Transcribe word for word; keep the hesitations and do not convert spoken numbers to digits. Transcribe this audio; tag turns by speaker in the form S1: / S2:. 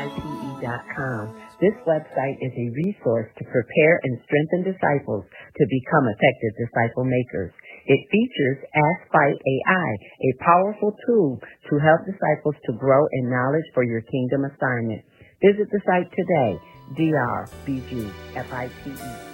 S1: I T E dot com. This website is a resource to prepare and strengthen disciples to become effective disciple makers. It features Ask Fight A I, a powerful tool to help disciples to grow in knowledge for your kingdom assignment. Visit the site today, D R B G F I T E